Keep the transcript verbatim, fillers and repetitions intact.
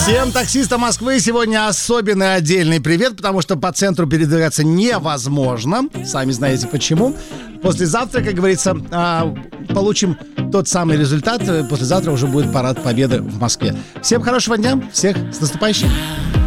Всем таксистам Москвы сегодня особенный отдельный привет, потому что по центру передвигаться невозможно. Сами знаете почему. Послезавтра, как говорится, получим тот самый результат. Послезавтра уже будет парад Победы в Москве. Всем хорошего дня, всех с наступающим.